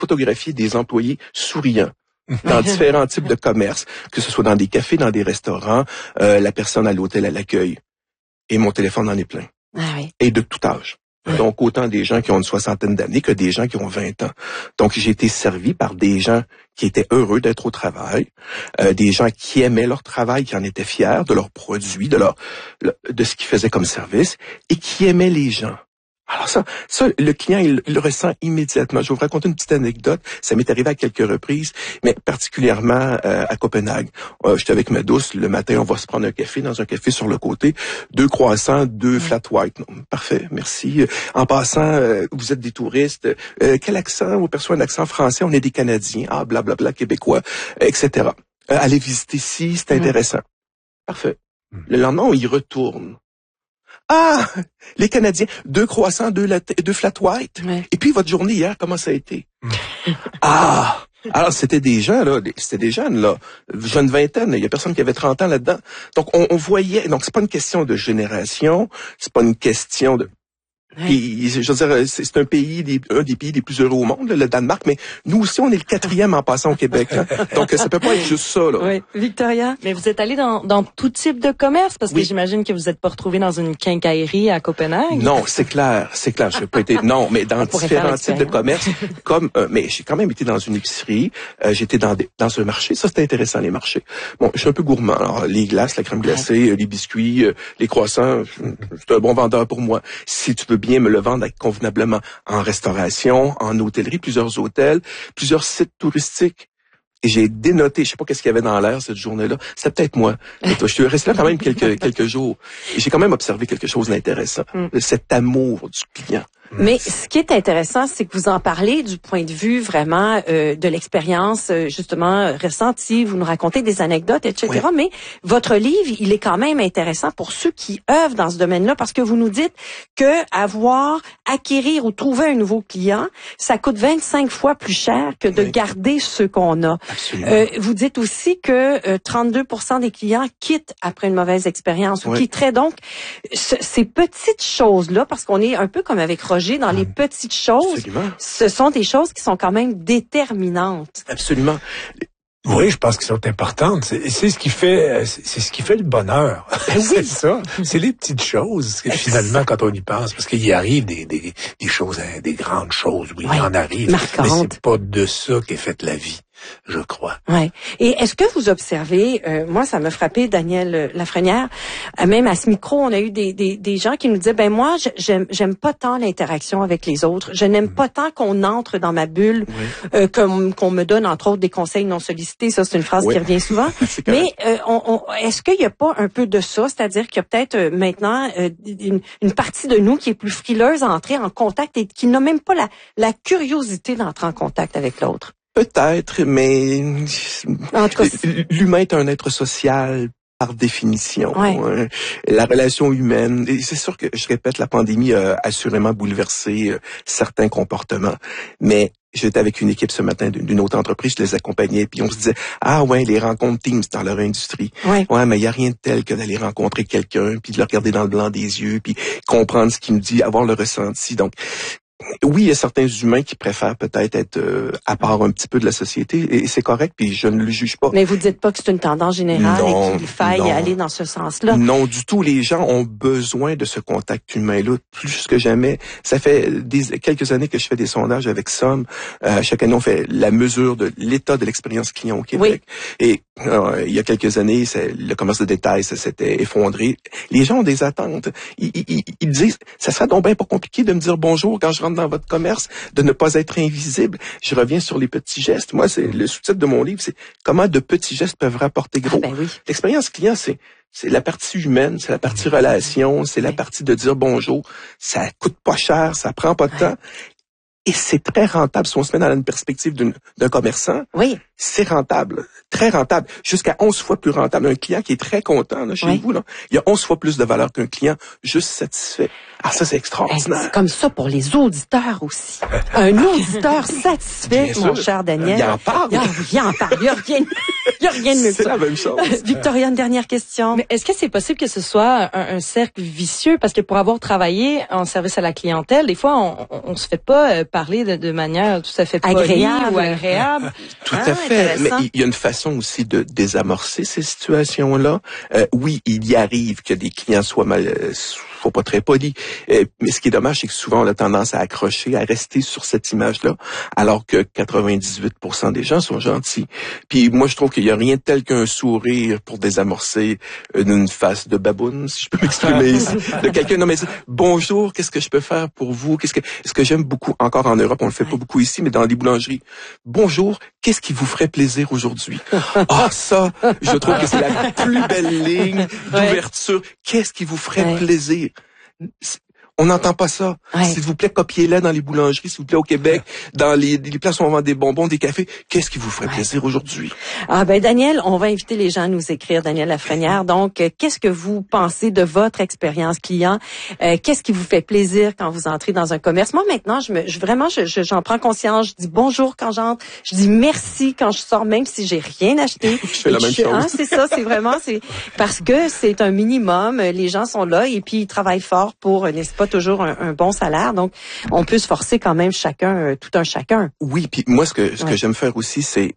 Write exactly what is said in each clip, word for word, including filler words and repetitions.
photographier des employés souriants dans différents types de commerces, que ce soit dans des cafés, dans des restaurants, euh, la personne à l'hôtel à l'accueil. Et mon téléphone en est plein. Ah oui. Et de tout âge. Oui. Donc, autant des gens qui ont une soixantaine d'années que des gens qui ont vingt ans. Donc, j'ai été servi par des gens qui étaient heureux d'être au travail, euh, des gens qui aimaient leur travail, qui en étaient fiers de leurs produits, de leur, de ce qu'ils faisaient comme service, et qui aimaient les gens. Alors ça, ça, le client, il, il le ressent immédiatement. Je vais vous raconter une petite anecdote. Ça m'est arrivé à quelques reprises, mais particulièrement euh, à Copenhague. Euh, j'étais avec ma douce, le matin, on va se prendre un café dans un café sur le côté. Deux croissants, deux flat white. Non, parfait, merci. En passant, euh, vous êtes des touristes. Euh, quel accent? On perçoit un accent français. On est des Canadiens. Ah, blablabla, bla, bla, québécois, euh, et cetera. Euh, allez visiter ici, c'est intéressant. Mmh. Parfait. Mmh. Le lendemain, on y retourne. Ah, les Canadiens, deux croissants, deux, latte, deux flat white. Ouais. Et puis votre journée hier, comment ça a été? Ah, alors c'était des gens là, c'était des jeunes là, jeune vingtaine. Il y a personne qui avait trente ans là-dedans. Donc on, on voyait. Donc c'est pas une question de génération, c'est pas une question de. Puis, je veux dire, c'est un pays, des, un des pays les plus heureux au monde, le Danemark, mais nous aussi, on est le quatrième en passant au Québec. Hein. Donc, ça peut pas être juste ça. Là. Oui, Victoria. Mais vous êtes allé dans, dans tout type de commerce, parce oui. que j'imagine que vous n'êtes pas retrouvé dans une quincaillerie à Copenhague. Non, c'est clair, c'est clair. Je n'ai pas été. Non, mais dans différents types de commerce, comme. Euh, mais j'ai quand même été dans une épicerie. Euh, J'étais dans des, dans un marché. Ça, c'était intéressant les marchés. Bon, je suis un peu gourmand. Alors, les glaces, la crème glacée, ouais. les biscuits, euh, les croissants, c'est un bon vendeur pour moi. Si tu veux bien me le vendre convenablement en restauration, en hôtellerie, plusieurs hôtels, plusieurs sites touristiques. Et j'ai dénoté, je sais pas qu'est-ce qu'il y avait dans l'air cette journée-là. C'était peut-être moi. Je suis resté là quand même quelques quelques jours. Et j'ai quand même observé quelque chose d'intéressant. Mm. Cet amour du client. Mais ce qui est intéressant, c'est que vous en parlez du point de vue vraiment euh, de l'expérience euh, justement ressentie. Vous nous racontez des anecdotes, et cetera. Oui. Mais votre livre, il est quand même intéressant pour ceux qui œuvrent dans ce domaine-là, parce que vous nous dites que avoir, acquérir ou trouver un nouveau client, ça coûte vingt-cinq fois plus cher que de oui. garder ceux qu'on a. Absolument. Euh, vous dites aussi que euh, trente-deux pour cent des clients quittent après une mauvaise expérience ou oui. quitteraient. Donc, ce, ces petites choses-là, parce qu'on est un peu comme avec Roger, dans les petites choses, Absolument. Ce sont des choses qui sont quand même déterminantes. Absolument. Oui, je pense qu'elles sont importantes. C'est, c'est ce qui fait, c'est ce qui fait le bonheur. Oui. C'est ça. C'est les petites choses que finalement, quand on y pense, parce qu'il y arrive des, des, des choses, des grandes choses, oui, oui. il en arrive. Marquantes. Mais c'est pas de ça qu'est faite la vie, je crois. Ouais. Et est-ce que vous observez, euh, moi, ça m'a frappé, Daniel Lafrenière, euh, même à ce micro, on a eu des, des, des gens qui nous disaient, ben moi, j'aime, j'aime pas tant l'interaction avec les autres. Je n'aime mmh. pas tant qu'on entre dans ma bulle, oui. euh, comme qu'on me donne entre autres des conseils non sollicités. Ça, c'est une phrase oui. qui revient souvent. Mais euh, on, on, est-ce qu'il n'y a pas un peu de ça, c'est-à-dire qu'il y a peut-être euh, maintenant euh, une, une partie de nous qui est plus frileuse à entrer en contact et qui n'a même pas la, la curiosité d'entrer en contact avec l'autre? Peut-être, mais en tout cas, l'humain est un être social par définition. Ouais. Hein. La relation humaine, et c'est sûr que, je répète, la pandémie a assurément bouleversé euh, certains comportements, mais j'étais avec une équipe ce matin d'une autre entreprise, je les accompagnais, puis on se disait, ah ouais, les rencontres Teams dans leur industrie. Ouais, ouais mais il y a rien de tel que d'aller rencontrer quelqu'un, puis de le regarder dans le blanc des yeux, puis comprendre ce qu'il nous dit, avoir le ressenti. Donc, oui, il y a certains humains qui préfèrent peut-être être euh, à part un petit peu de la société, et c'est correct, puis je ne le juge pas. Mais vous dites pas que c'est une tendance générale non, et qu'il faille non. aller dans ce sens-là? Non, du tout. Les gens ont besoin de ce contact humain-là plus que jamais. Ça fait des, quelques années que je fais des sondages avec Somme. Euh, chaque année, on fait la mesure de l'état de l'expérience client au Québec. Oui. Et euh, il y a quelques années, le commerce de détail, ça s'était effondré. Les gens ont des attentes. Ils, ils, ils disent, ça serait donc bien pas compliqué de me dire bonjour quand je rentre dans votre commerce, de ne pas être invisible. Je reviens sur les petits gestes. Moi, c'est le sous-titre de mon livre, c'est comment de petits gestes peuvent rapporter gros. Ah ben oui. L'expérience client, c'est c'est la partie humaine, c'est la partie relation, c'est la partie de dire bonjour. Ça coûte pas cher, ça prend pas de temps. Et c'est très rentable. Si on se met dans une perspective d'un commerçant, oui. c'est rentable, très rentable, jusqu'à onze fois plus rentable. Un client qui est très content là, chez oui. vous, là, il y a onze fois plus de valeur qu'un client juste satisfait. Ah, ça, c'est extraordinaire. C'est comme ça pour les auditeurs aussi. Un auditeur satisfait, Bien mon sûr. cher Daniel. Il en parle. Il en, il en parle. Il n'y a rien, il y a rien de mieux que C'est ça. la même chose. Victoria, une dernière question. Mais est-ce que c'est possible que ce soit un, un cercle vicieux? Parce que pour avoir travaillé en service à la clientèle, des fois, on, on, on se fait pas euh, parler de, de manière tout à fait polie Agréable. ou agréable. Tout Ah, à fait. Mais intéressant. il y a une façon aussi de désamorcer ces situations-là. Euh, oui, il y arrive que des clients soient mal, euh, soient pas très polis. Euh, mais ce qui est dommage, c'est que souvent on a tendance à accrocher, à rester sur cette image-là, alors que quatre-vingt-dix-huit pour cent des gens sont gentils. Puis moi, je trouve qu'il y a rien de tel qu'un sourire pour désamorcer une face de baboune, si je peux m'exprimer ici, de quelqu'un. Non mais c'est, bonjour, qu'est-ce que je peux faire pour vous? Qu'est-ce que, ce que j'aime beaucoup encore en Europe, on le fait pas beaucoup ici, mais dans les boulangeries. Bonjour, qu'est-ce qui vous ferait plaisir aujourd'hui? Ah, ça, je trouve que c'est la plus belle ligne d'ouverture. Qu'est-ce qui vous ferait Ouais. plaisir? On n'entend pas ça. Ouais. S'il vous plaît, copiez-la dans les boulangeries, s'il vous plaît, au Québec, dans les, les places où on vend des bonbons, des cafés. Qu'est-ce qui vous ferait Ouais. plaisir aujourd'hui? Ah ben Daniel, on va inviter les gens à nous écrire, Daniel Lafrenière. Donc, euh, qu'est-ce que vous pensez de votre expérience client? Euh, qu'est-ce qui vous fait plaisir quand vous entrez dans un commerce? Moi, maintenant, je me, je, vraiment, je, je- j'en prends conscience. Je dis bonjour quand j'entre. Je dis merci quand je sors, même si j'ai rien acheté. Je fais la Et même je- chose. hein, c'est ça, c'est vraiment, c'est parce que c'est un minimum. Les gens sont là et puis ils travaillent fort pour, euh, n'est-ce pas, toujours un, un bon salaire. Donc, on peut se forcer quand même chacun, euh, tout un chacun. Oui, puis moi, ce que, ce Ouais. que j'aime faire aussi, c'est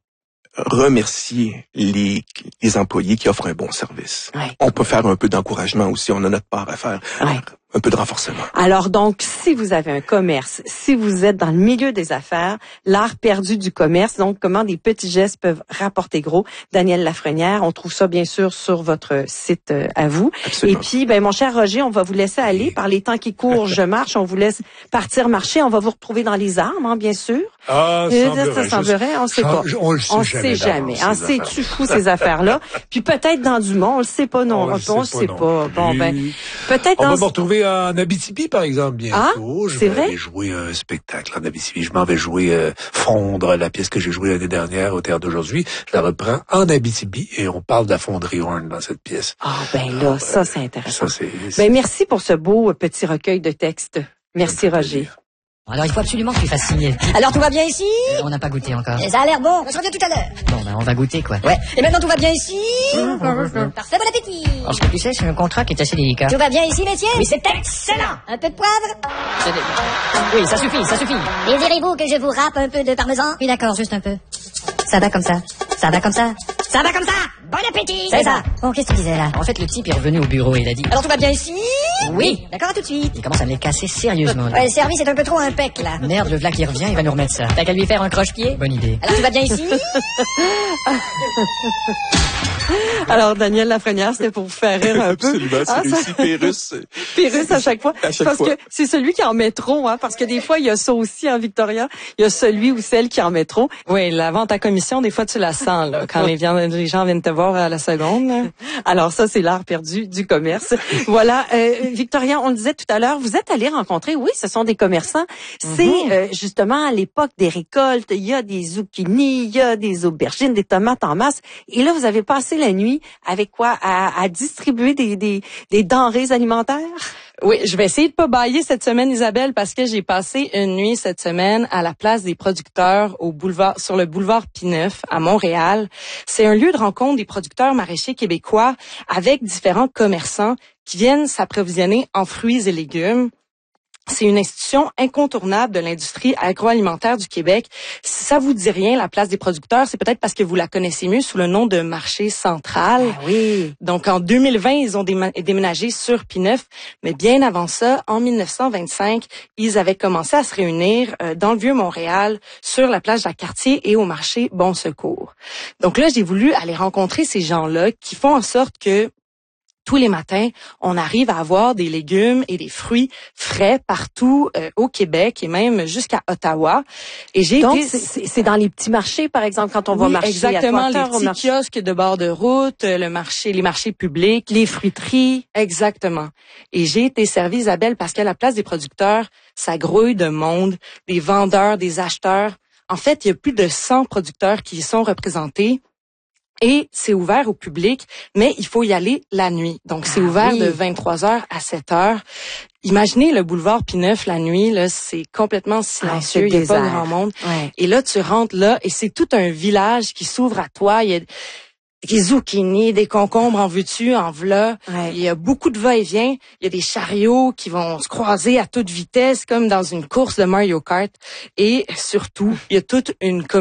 remercier les, les employés qui offrent un bon service. Ouais. On peut faire un peu d'encouragement aussi, on a notre part à faire. Ouais. Un peu de renforcement. Alors donc, si vous avez un commerce, si vous êtes dans le milieu des affaires, l'art perdu du commerce, donc comment des petits gestes peuvent rapporter gros. Daniel Lafrenière, on trouve ça bien sûr sur votre site euh, à vous. Absolument. Et puis, ben mon cher Roger, on va vous laisser aller. Par les temps qui courent, je marche, on vous laisse partir marcher. On va vous retrouver dans les armes, hein, bien sûr. Ah, Et semblerait. ça semblerait, on sait Je- pas. je- on le sait On jamais sait jamais. d'avance, Hein, ces c'est affaires. tu fous ces affaires-là. Puis peut-être dans du monde, on le sait pas non. On le On sait sait pas pas. non Bon plus. ben, peut-être On dans va me retrouver en Abitibi, par exemple, bientôt. Ah, je c'est vais vrai? aller jouer un spectacle en Abitibi. Je m'en vais jouer euh, Fondre, la pièce que j'ai jouée l'année dernière au théâtre d'aujourd'hui. Je la reprends en Abitibi et on parle de la fonderie Horn dans cette pièce. Ah ben là, ça c'est intéressant. Ça, c'est... Ben merci pour ce beau euh, petit recueil de textes. Merci Roger. Alors il faut absolument que tu fasses signer. Alors tout va bien ici? Euh, on n'a pas goûté encore. Ça a l'air bon, je reviens tout à l'heure. Bon, ben on va goûter quoi. Ouais, et maintenant tout va bien ici? Parfait, bon appétit. Alors ce que tu sais, c'est un contrat qui est assez délicat. Tout va bien ici, messieurs? Oui, c'est excellent. Un peu de poivre? C'est- Oui, ça suffit, ça suffit. Désirez-vous que je vous râpe un peu de parmesan? Oui, d'accord, juste un peu. Ça va comme ça. Ça va comme ça. Ça va comme ça? Bon appétit! C'est ça. Bon, qu'est-ce que tu disais là? En fait, le type est revenu au bureau et il a dit... Alors tout va bien ici? Oui. D'accord, à tout de suite. Il commence à me les casser sérieusement. Ouais, le service est un peu trop impec, là. Merde, le v'là qui revient, il va nous remettre ça. T'as qu'à lui faire un croche-pied? Bonne idée. Alors tout va bien ici? Alors Daniel Lafrenière, c'était pour vous faire rire un peu. Absolument, c'est Ah, ça- réussi. Pérus. Pérus à chaque fois. À chaque parce fois. que c'est celui qui en met trop, hein, parce que des fois, il y a ça aussi en Victoria. Il y a celui ou celle qui en met trop. Oui, la vente à commission, des fois, tu la sens, là, quand les, vien- les gens viennent te voir à la seconde. là. Alors ça, c'est l'art perdu du commerce. Voilà, euh, Victoria, on le disait tout à l'heure, vous êtes allé rencontrer, oui, ce sont des commerçants. C'est Mhm. euh, justement à l'époque des récoltes, il y a des zucchinis, il y a des aubergines, des tomates en masse. Et là, vous avez passé la nuit avec quoi? À, à distribuer des, des, des denrées alimentaires? Oui, je vais essayer de pas bailler cette semaine, Isabelle, parce que j'ai passé une nuit cette semaine à la place des producteurs au boulevard, sur le boulevard Pineuf à Montréal. C'est un lieu de rencontre des producteurs maraîchers québécois avec différents commerçants qui viennent s'approvisionner en fruits et légumes. C'est une institution incontournable de l'industrie agroalimentaire du Québec. Si ça vous dit rien, la place des producteurs, c'est peut-être parce que vous la connaissez mieux sous le nom de marché central. Ah oui. Donc, en deux mille vingt, ils ont déma- déménagé sur Pineuf. Mais bien avant ça, en mille neuf cent vingt-cinq, ils avaient commencé à se réunir euh, dans le Vieux-Montréal, sur la plage Jacques-Cartier et au marché Bon Secours. Donc là, j'ai voulu aller rencontrer ces gens-là qui font en sorte que tous les matins, on arrive à avoir des légumes et des fruits frais partout euh, au Québec et même jusqu'à Ottawa. Et j'ai Donc, été... c'est- c'est c'est dans les petits marchés, par exemple, quand on va Oui, marcher exactement, à les Trois-Heures, au petits marché. kiosques de bord de route, euh, le marché, les marchés publics, Les fruiteries. exactement. Et j'ai été servie, Isabelle, parce qu'à la place des producteurs, ça grouille de monde, des vendeurs, des acheteurs. En fait, il y a plus de cent producteurs qui y sont représentés. Et c'est ouvert au public, mais il faut y aller la nuit. Donc, c'est Ah ouvert oui. de vingt-trois heures à sept heures. Imaginez le boulevard Pineuf la nuit, là, c'est complètement silencieux, Ouais, il n'y a pas désert. grand monde. Ouais. Et là, tu rentres là et c'est tout un village qui s'ouvre à toi. Il y a des zucchini, des concombres en veux-tu, en v'là. Ouais. Il y a beaucoup de va-et-vient. Il y a des chariots qui vont se croiser à toute vitesse, comme dans une course de Mario Kart. Et surtout, il y a toute une